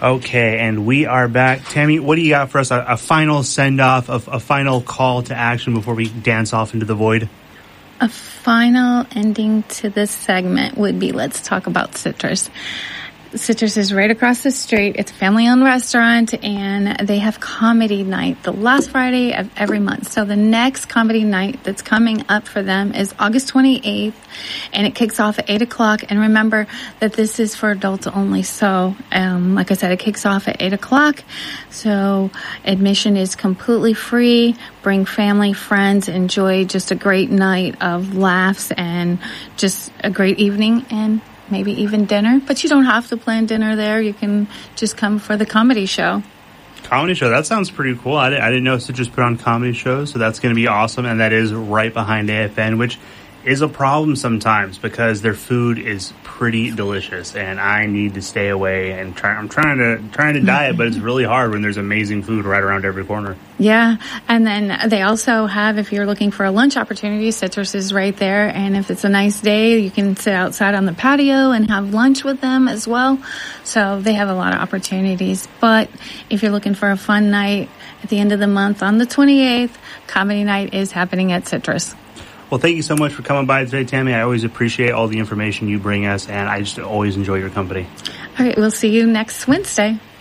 Okay, and we are back. Tammy, what do you got for us? A final send-off, a final call to action before we dance off into the void? A final ending to this segment would be, let's talk about Citrus. Citrus is right across the street. It's a family-owned restaurant, and they have comedy night the last Friday of every month. So the next comedy night that's coming up for them is August 28th, and it kicks off at 8 o'clock. And remember that this is for adults only. So, like I said, it kicks off at 8 o'clock. So admission is completely free. Bring family, friends, enjoy just a great night of laughs and just a great evening, and maybe even dinner, but you don't have to plan dinner there. You can just come for the comedy show. Comedy show, that sounds pretty cool. I didn't know Citrus put on comedy shows, so that's going to be awesome. And that is right behind AFN, which is a problem sometimes because their food is pretty delicious, and I need to stay away and I'm trying to diet, but it's really hard when there's amazing food right around every corner. Yeah, and then they also have, if you're looking for a lunch opportunity, Citrus is right there, and if it's a nice day, you can sit outside on the patio and have lunch with them as well. So they have a lot of opportunities. But if you're looking for a fun night at the end of the month on the 28th, comedy night is happening at Citrus. Well, thank you so much for coming by today, Tammy. I always appreciate all the information you bring us, and I just always enjoy your company. All right, we'll see you next Wednesday.